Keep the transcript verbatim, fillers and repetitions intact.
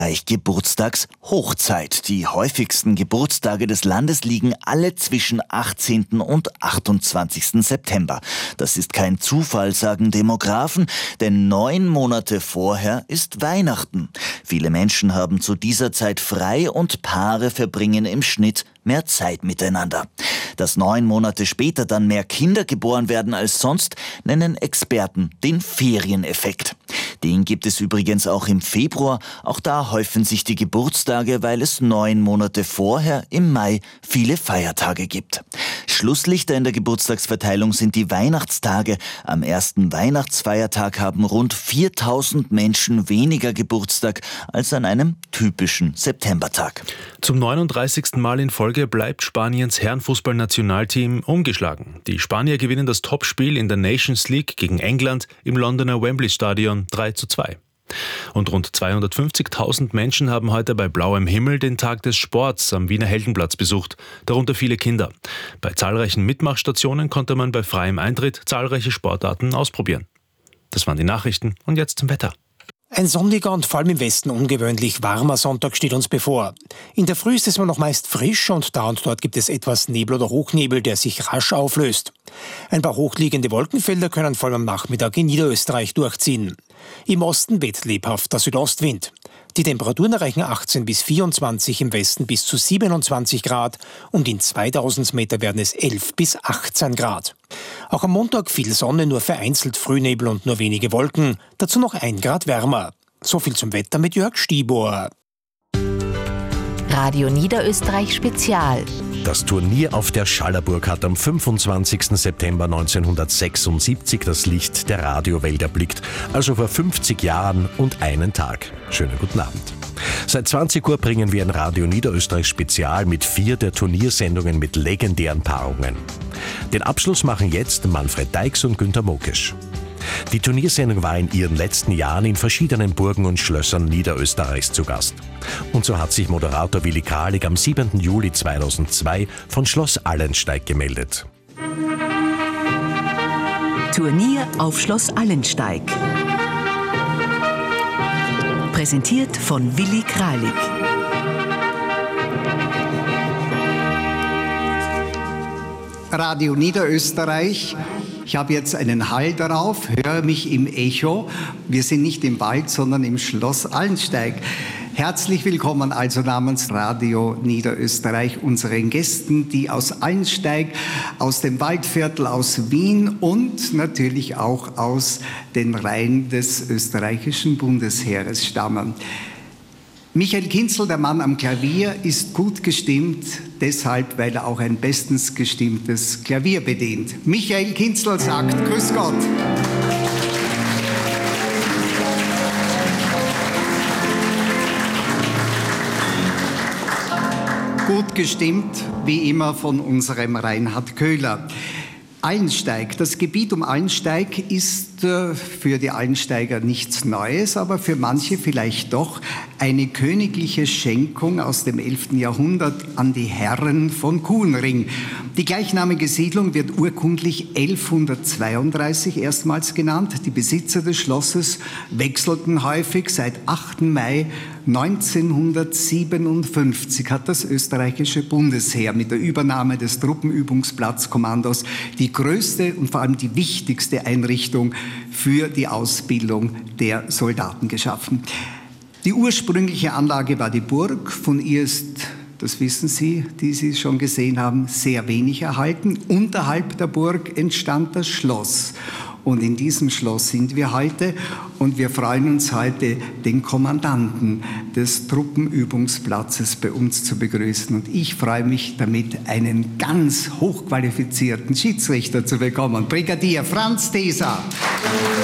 Geburtstagshochzeit. Die häufigsten Geburtstage des Landes liegen alle zwischen achtzehnten und achtundzwanzigsten September. Das ist kein Zufall, sagen Demografen, denn neun Monate vorher ist Weihnachten. Viele Menschen haben zu dieser Zeit frei und Paare verbringen im Schnitt mehr Zeit miteinander. Dass neun Monate später dann mehr Kinder geboren werden als sonst, nennen Experten den Ferieneffekt. Den gibt es übrigens auch im Februar. Auch da häufen sich die Geburtstage, weil es neun Monate vorher im Mai viele Feiertage gibt. Schlusslichter in der Geburtstagsverteilung sind die Weihnachtstage. Am ersten Weihnachtsfeiertag haben rund viertausend Menschen weniger Geburtstag als an einem typischen Septembertag. Zum neununddreißigsten Mal in Folge bleibt Spaniens Herrenfußballnationalteam ungeschlagen. Die Spanier gewinnen das Topspiel in der Nations League gegen England im Londoner Wembley Stadion drei zu zwei. Und rund zweihundertfünfzigtausend Menschen haben heute bei blauem Himmel den Tag des Sports am Wiener Heldenplatz besucht, darunter viele Kinder. Bei zahlreichen Mitmachstationen konnte man bei freiem Eintritt zahlreiche Sportarten ausprobieren. Das waren die Nachrichten und jetzt zum Wetter. Ein sonniger und vor allem im Westen ungewöhnlich warmer Sonntag steht uns bevor. In der Früh ist es noch meist frisch und da und dort gibt es etwas Nebel oder Hochnebel, der sich rasch auflöst. Ein paar hochliegende Wolkenfelder können vor allem am Nachmittag in Niederösterreich durchziehen. Im Osten weht lebhaft der Südostwind. Die Temperaturen erreichen achtzehn bis vierundzwanzig, im Westen bis zu siebenundzwanzig Grad und in zweitausend Meter werden es elf bis achtzehn Grad. Auch am Montag viel Sonne, nur vereinzelt Frühnebel und nur wenige Wolken, dazu noch ein Grad wärmer. So viel zum Wetter mit Jörg Stieber. Radio Niederösterreich Spezial. Das Turnier auf der Schallerburg hat am fünfundzwanzigsten September neunzehnhundertsechsundsiebzig das Licht der Radiowelt erblickt, also vor fünfzig Jahren und einen Tag. Schönen guten Abend. Seit zwanzig Uhr bringen wir ein Radio Niederösterreich Spezial mit vier der Turniersendungen mit legendären Paarungen. Den Abschluss machen jetzt Manfred Deix und Günter Mokisch. Die Turniersendung war in ihren letzten Jahren in verschiedenen Burgen und Schlössern Niederösterreichs zu Gast. Und so hat sich Moderator Willi Kralig am siebenten Juli zweitausendzwei von Schloss Allensteig gemeldet. Turnier auf Schloss Allensteig. Präsentiert von Willi Kralig. Radio Niederösterreich. Ich habe jetzt einen Hall darauf, höre mich im Echo. Wir sind nicht im Wald, sondern im Schloss Allensteig. Herzlich willkommen also namens Radio Niederösterreich unseren Gästen, die aus Allensteig, aus dem Waldviertel, aus Wien und natürlich auch aus den Reihen des österreichischen Bundesheeres stammen. Michael Kinzel, der Mann am Klavier, ist gut gestimmt, deshalb, weil er auch ein bestens gestimmtes Klavier bedient. Michael Kinzel sagt Grüß Gott. Gut gestimmt, wie immer, von unserem Reinhard Köhler. Allensteig, das Gebiet um Allensteig ist äh, für die Allensteiger nichts Neues, aber für manche vielleicht doch eine königliche Schenkung aus dem elften Jahrhundert an die Herren von Kuenring. Die gleichnamige Siedlung wird urkundlich elfhundertzweiunddreißig erstmals genannt. Die Besitzer des Schlosses wechselten häufig. Seit achten Mai neunzehnhundertsiebenundfünfzig hat das österreichische Bundesheer mit der Übernahme des Truppenübungsplatzkommandos die größte und vor allem die wichtigste Einrichtung für die Ausbildung der Soldaten geschaffen. Die ursprüngliche Anlage war die Burg. Von ihr ist, das wissen Sie, die Sie schon gesehen haben, sehr wenig erhalten. Unterhalb der Burg entstand das Schloss. Und in diesem Schloss sind wir heute und wir freuen uns heute, den Kommandanten des Truppenübungsplatzes bei uns zu begrüßen. Und ich freue mich damit, einen ganz hochqualifizierten Schiedsrichter zu bekommen, Brigadier Franz Deser.